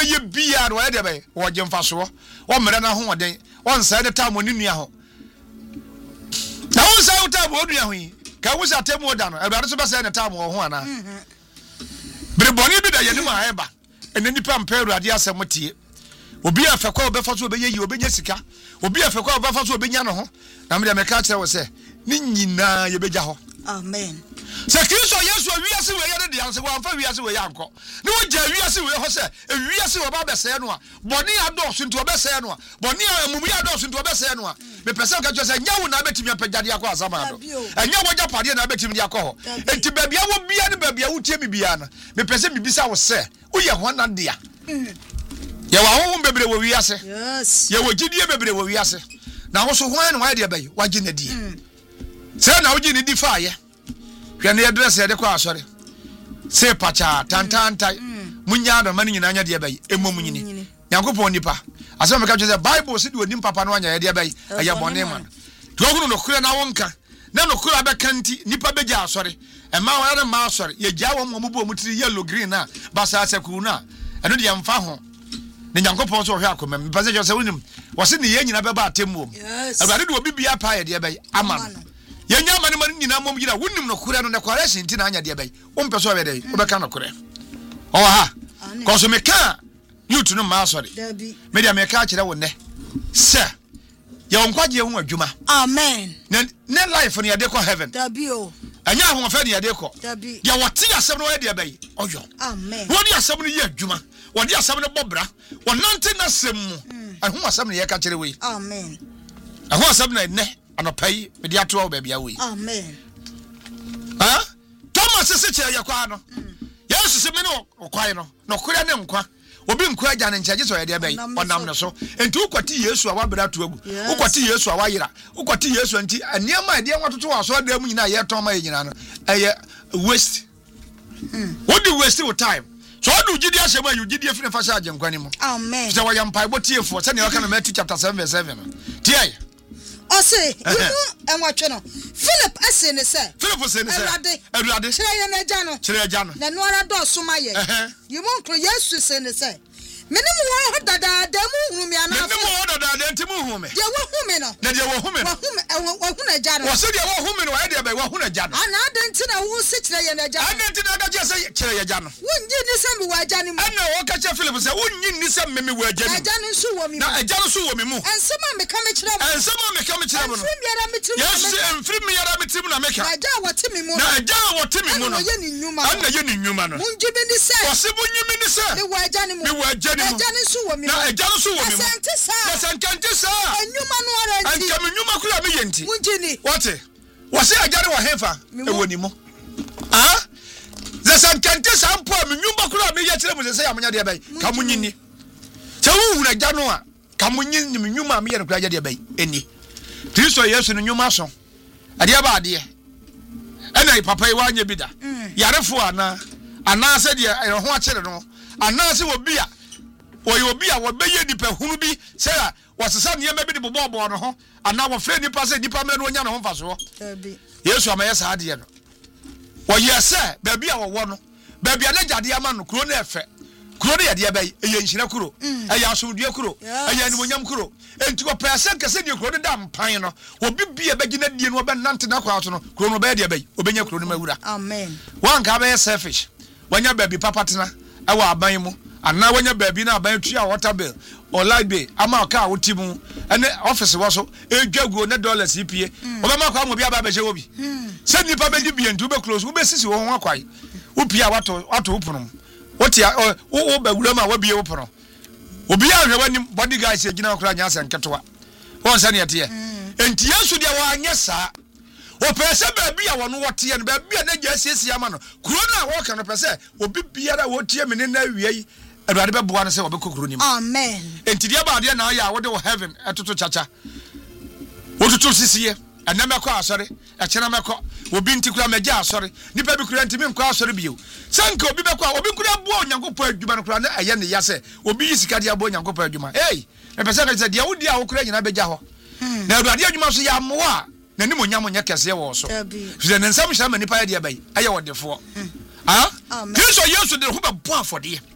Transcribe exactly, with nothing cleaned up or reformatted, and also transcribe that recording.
ye bia no de be wo je mfaso wo mere na ho oden won sa de time oni nua ho na won sa time oni nua ho yi ka wo sa time oda no Awurade so be sa de time wo ho ana bere boni bi da ye ni ma eba ene nipa mpa Awurade asem tie obi afekwa obefa so obeye yi obenya sika obi afekwa obefa so obenya no ho na me de me ka kire wo se ni nyina ye beja ho amen se Kristo Yesu wiase we ye de anse wa amfa wiase we yanko ni wo ja wiase we ho se wiase we ba bese no a boni adoso nti obese no a boni amumu adoso nti obese no a me pese ka kire se nyawo na betimi apagade akọ asama do enya wo ja pade na betimi akọ ho enti babia wo bia ne babia wo tie bibia na me pese bibisa wo se wo ye ho na dia ye wa ho bebre wo wiase yes ye wo gidie bebre wo wiase na wo so hwan no wa de bayi wa gine die se na wo gine di fa ye hwe ne dress ye de kwa asore se pacha tantantai munya do man nyina nya de bayi emom nyini yankopon nipa asem me ka twa se bible se de onim papa no anya ye de bayi aya bone man to hunu no kura na wonka na no kura be kanti nipa beja asore e ma wa na ma asore ye gya wo mo bo mu tiri yellow green na basa aseku na eno de yamfa ho ne nyankopon so hwe akoma me pese je se wonim wo se ne ye nyina be ba atemmo Awurade de obi bia pa ye de bayi ama no ye nya mane mane nyina mom gina wonim no kura no ne correction ti na anya de bayi wo mpe so be de wo be ka no kura o ha ko so me ka youth no ma sorry me dia me ka kire wo ne se ye wonkwaje hu adwuma amen ne ne life no ye de ko heaven dabi o anya ho fa ne ye de ko dabi ye wote asem no ye de bayi oyo amen wo di asem no ye adwuma wo di asem no bobra wo nante na sem mu ahu asem no ye ka kire we amen ahu asem na ne anopai me di ato ba bia we amen ha Thomas se kire ye kwa no Yesu se me no kwai no no kure ne nkwa obi nkwa agya ne nchaje so ye de bai onam ne so enti ukwati Yesu a wabra to agu ukwati Yesu a wayira ukwati Yesu enti aniema de nwatoto waso da mu nyina ye ton ma ye nyina no eye waste what do waste your time so do gidi asema you gidi afine fa sha agye nkwa ni mu amen so wa yampai botiefo se ne waka na Matthew chapter seven verse seven tie ose imu enwatwe no Philip ase ne se Philip se ne se Awurade kire ye na agya no kire agya no na no ara do so ma ye yimu nkro Yesu se ne se menim wo ho dada da mu hunu mi ana menim wo dada da enti mu hu me je wo hu me no na je wo hu me wo hu me wo hu na agya no wo se de wo hu me no wa de ba wo hu na agya no ana adenti na wo se kire ye na agya no adenti na ga je se kire ye agya no wonji ni se mi wa agya ni mu ana wo ka che Philip se wonyi ni se me me wa agya ni agya ni so wo mi na agya no so wo mi mu ensema me ka me kire mu ensema me ka me kire mu no enfiri mi ara me tiri mu yes enfiri mi ara me tiri mu na me ka agya wo ti mi mu na agya wo ti mi mu no ye ni nyuma ana ye ni nyuma no munji bi ni se wo se bunyi mi ni se me wa agya ni mu me wa agya ni mu agya ni so wo mi na agya no so wo mi mu sente sa na sankante sa enyuma no ara nti anka me nyuma kura me ye nti munji ni what wo se agya ni wo hefa e wo ni mu ah ze sankante sa mpo me nyuma kura me ye kire mu se ya munya de bai ka munyini se wo hu na agya no a ka munyini me nyuma me ye kura agya de bai eni Kristo Yesu no nyuma so ade aba ade ena papa yi wanye bida yarefo ana ana se de ho a kire no ana se wo bia wo yo bia wo beye dipa hunu bi se a wasesa ne ma bi de bobo no ho ana wo fre nipa se dipa me no nya no ho faso Yesu amaye sa ade no wo yese ba bia wo wo no ba bia na jade ama no kuro na efe kuro de yade bai eye nhira kuro eye asomdue kuro eye animonyam kuro enti wo pese kese de kuro de da mpan no wo bibia ba gina die no be nante na kwa so no kuro no ba de bai obenya kuro no mawura amen wan ka ba selfish wanya ba bi papa tena e wa aban mu ana wanya ba bi na aban tua water bill or light bill ama ka woti mu ene office wo so edwaguo ne dollars ipie obema kwa mo bi aba ba je wo bi se nipa be di bi entu be close wo be sisi wo ho akwai wo pia wato wato upunum woti wo ba gura ma wa bie wo pono obi a hwe wani bodyguards e gina okra nya asenketoa won sa ne yete enti Yesu dia wa anya sa o pese ba bia wono wote ye no ba bia na gya siesie ama no kuro na wo ka no pese obi biara wotie me ne na wiei Awurade be boa no se obekokuro nim amen enti dia ba dia na ya wo de wo heaven etoto chacha wo tutu sisiye ena mekọ asori echena mekọ obi ntikura meja asori nipa bi kura ntimi nkọ asori biyo sanka obi bekọ obi kura buo onyankopọ adwuma no kura na eye ne yase obi yisika dia buo onyankopọ adwuma hey me pese ka dia wodi a wo kura nyina beja ho na Awurade adwuma so ya moa na ni monyam nya kese wo so je ne nsam hya ma nipa ya dia bai aye wodefo ah Kristo Yesu de ho be bo afode